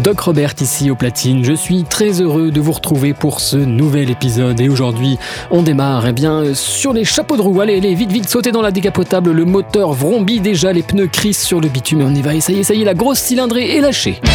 Doc Robert ici au platine. Je suis très heureux de vous retrouver pour ce nouvel épisode et aujourd'hui on démarre sur les chapeaux de roue. Allez, vite, sautez dans la décapotable, le moteur vrombit déjà, les pneus crissent sur le bitume et on y va. Et ça y est, la grosse cylindrée est lâchée.